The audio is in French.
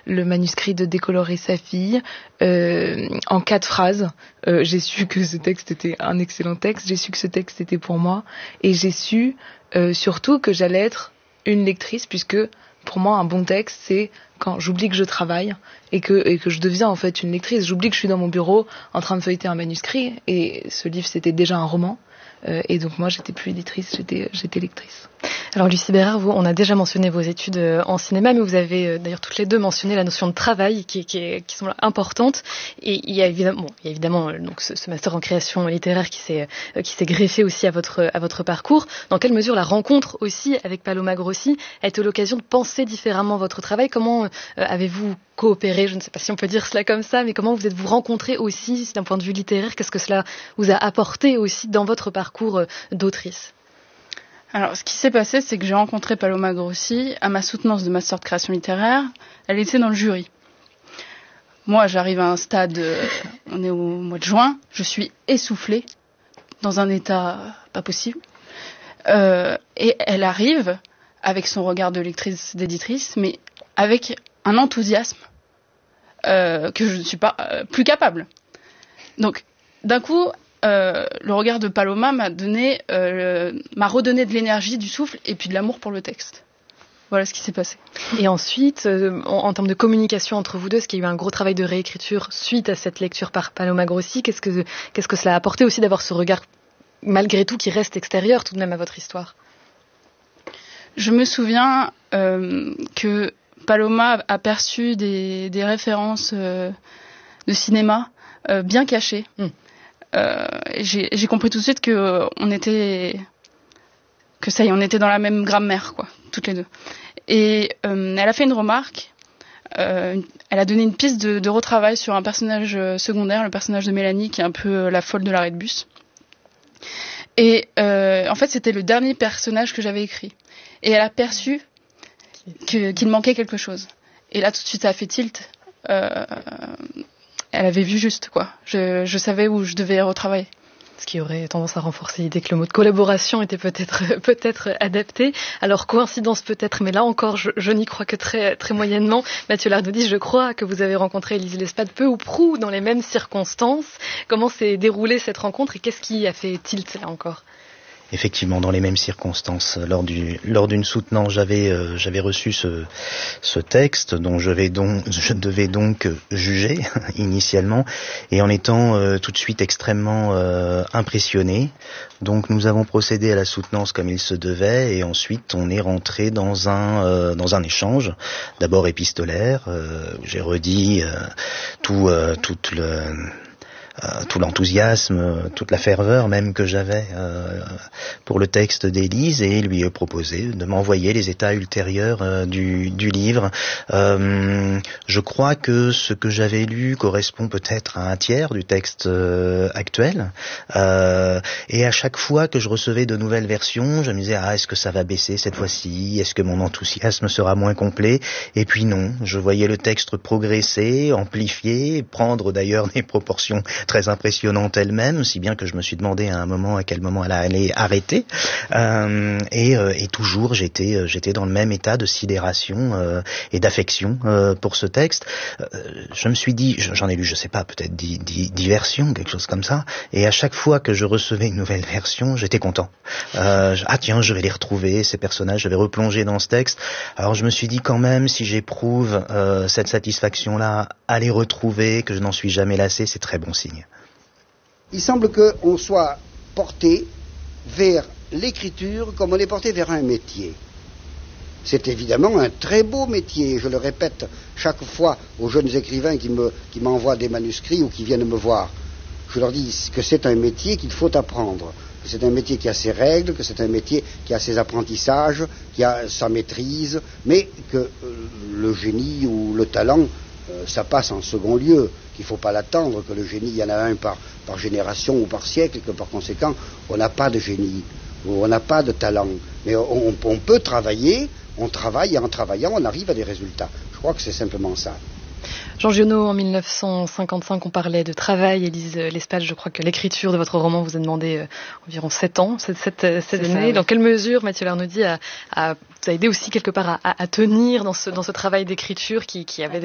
le manuscrit de Décolorer sa fille en 4 phrases. J'ai su que ce texte était un excellent texte, j'ai su que ce texte était pour moi, et j'ai su surtout que j'allais être une lectrice, puisque pour moi un bon texte c'est quand j'oublie que je travaille et que je deviens en fait une lectrice. J'oublie que je suis dans mon bureau en train de feuilleter un manuscrit, et ce livre c'était déjà un roman, et donc moi j'étais plus éditrice, j'étais lectrice. Alors Lucie Bérard, on a déjà mentionné vos études en cinéma, mais vous avez d'ailleurs toutes les deux mentionné la notion de travail qui semble importante. Et il y a évidemment donc ce master en création littéraire qui s'est greffé aussi à votre parcours. Dans quelle mesure la rencontre aussi avec Paloma Grossi a été l'occasion de penser différemment votre travail? Comment avez-vous coopéré? Je ne sais pas si on peut dire cela comme ça, mais comment vous êtes-vous rencontrés aussi d'un point de vue littéraire? Qu'est-ce que cela vous a apporté aussi dans votre parcours d'autrice? Alors, ce qui s'est passé, c'est que j'ai rencontré Paloma Grossi à ma soutenance de master de création littéraire. Elle était dans le jury. Moi, j'arrive à un stade, on est au mois de juin, je suis essoufflée, dans un état pas possible. Et elle arrive avec son regard de lectrice, d'éditrice, mais avec un enthousiasme que je ne suis pas plus capable. Donc, d'un coup, le regard de Paloma m'a redonné de l'énergie, du souffle et puis de l'amour pour le texte. Voilà ce qui s'est passé. Et ensuite, en termes de communication entre vous deux, est-ce qu'il y a eu un gros travail de réécriture suite à cette lecture par Paloma Grossi? Qu'est-ce que cela a apporté aussi d'avoir ce regard, malgré tout, qui reste extérieur tout de même à votre histoire? Je me souviens que Paloma a perçu des références de cinéma bien cachées. J'ai compris tout de suite que on était dans la même grammaire, quoi, toutes les deux. Et elle a fait une remarque. Elle a donné une piste de retravail sur un personnage secondaire, le personnage de Mélanie, qui est un peu la folle de l'arrêt de bus. Et en fait, c'était le dernier personnage que j'avais écrit. Et elle a perçu qu'il manquait quelque chose. Et là, tout de suite, ça a fait tilt. Elle avait vu juste, quoi. Je savais où je devais retravailler. Ce qui aurait tendance à renforcer l'idée que le mot de collaboration était peut-être adapté. Alors, coïncidence peut-être, mais là encore, je n'y crois que très, très moyennement. Mathieu Lardoudy, je crois que vous avez rencontré Élise Lespade peu ou prou dans les mêmes circonstances. Comment s'est déroulée cette rencontre et qu'est-ce qui a fait tilt, là encore? Effectivement, dans les mêmes circonstances. Lors d'une soutenance, j'avais reçu ce texte dont je devais donc juger initialement, et en étant tout de suite extrêmement impressionné. Donc nous avons procédé à la soutenance comme il se devait, et ensuite on est rentré dans un échange, d'abord épistolaire, où j'ai redit tout l'enthousiasme, toute la ferveur même que j'avais pour le texte d'Élise, et lui ai proposé de m'envoyer les états ultérieurs du livre. Je crois que ce que j'avais lu correspond peut-être à un tiers du texte actuel, et à chaque fois que je recevais de nouvelles versions, je me disais est-ce que ça va baisser cette fois-ci, est-ce que mon enthousiasme sera moins complet? Et puis non, je voyais le texte progresser, amplifier, prendre d'ailleurs des proportions très impressionnante elle-même, si bien que je me suis demandé à un moment à quel moment elle allait arrêter. Et toujours j'étais dans le même état de sidération et d'affection pour ce texte. Je me suis dit, j'en ai lu, je sais pas, peut-être 10 versions, quelque chose comme ça, et à chaque fois que je recevais une nouvelle version, j'étais content. Tiens, je vais les retrouver, ces personnages, je vais replonger dans ce texte. Alors je me suis dit quand même, si j'éprouve cette satisfaction-là à les retrouver, que je n'en suis jamais lassé, c'est très bon signe. Il semble qu'on soit porté vers l'écriture comme on est porté vers un métier. C'est évidemment un très beau métier, je le répète chaque fois aux jeunes écrivains qui m'envoient des manuscrits ou qui viennent me voir. Je leur dis que c'est un métier qu'il faut apprendre, que c'est un métier qui a ses règles, que c'est un métier qui a ses apprentissages, qui a sa maîtrise, mais que le génie ou le talent, ça passe en second lieu, qu'il ne faut pas l'attendre, que le génie, il y en a un par génération ou par siècle, et que par conséquent, on n'a pas de génie, ou on n'a pas de talent. Mais on peut travailler, on travaille, et en travaillant, on arrive à des résultats. Je crois que c'est simplement ça. Jean Giono, en 1955, on parlait de travail. Élise Lespade, je crois que l'écriture de votre roman vous a demandé environ 7 ans, cette année. Oui. Dans quelle mesure Mathieu Lardoudy vous a aidé aussi quelque part à tenir dans ce travail d'écriture qui avait